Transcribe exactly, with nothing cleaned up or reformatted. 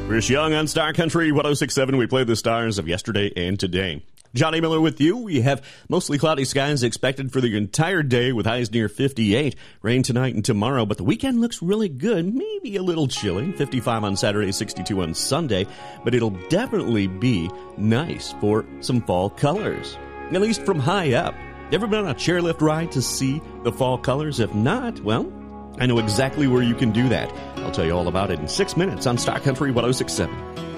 Chris Young on Star Country one oh six point seven. We played the stars of yesterday and today. Johnny Miller with you. We have mostly cloudy skies expected for the entire day with highs near fifty-eight. Rain tonight and tomorrow, but the weekend looks really good. Maybe a little chilly. fifty-five on Saturday, sixty-two on Sunday. But it'll definitely be nice for some fall colors, at least from high up. Ever been on a chairlift ride to see the fall colors? If not, well, I know exactly where you can do that. I'll tell you all about it in six minutes on Star Country one oh six point seven.